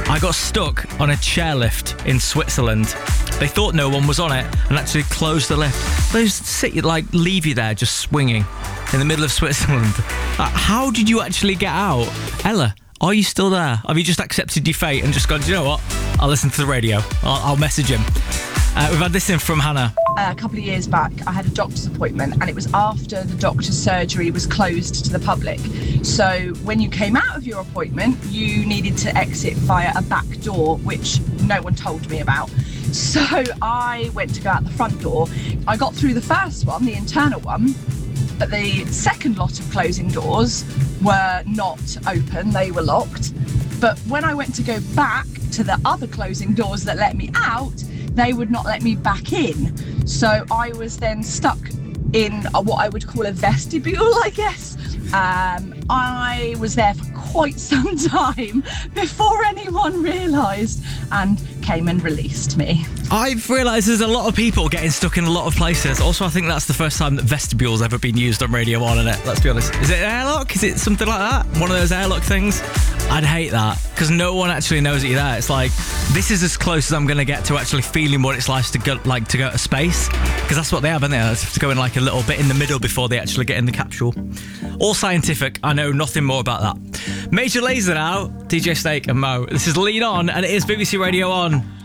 I got stuck on a chairlift in Switzerland. They thought no one was on it and actually closed the lift. They just leave you there just swinging in the middle of Switzerland. How did you actually get out? Ella, are you still there? Have you just accepted your fate and just gone, do you know what? I'll listen to the radio. I'll message him. We've had this in from Hannah. A couple of years back, I had a doctor's appointment, and it was after the doctor's surgery was closed to the public. So when you came out of your appointment, you needed to exit via a back door, which no one told me about. So I went to go out the front door. I got through the first one, the internal one, but the second lot of closing doors were not open, they were locked. But when I went to go back to the other closing doors that let me out, they would not let me back in. So I was then stuck in what I would call a vestibule, I guess. I was there for quite some time before anyone realised and came and released me. I've realised there's a lot of people getting stuck in a lot of places. Also, I think that's the first time that vestibule's ever been used on Radio 1, isn't it? Let's be honest. Is it an airlock? Is it something like that? One of those airlock things? I'd hate that, because no one actually knows that you're there. It's like, this is as close as I'm going to get to actually feeling what it's like to go to space, because that's what they have, isn't it? They have to go in like a little bit in the middle before they actually get in the capsule. All scientific. I know nothing more about that. Major Lazer now, DJ Snake and Mo. This is Lean On, and it is BBC Radio 1.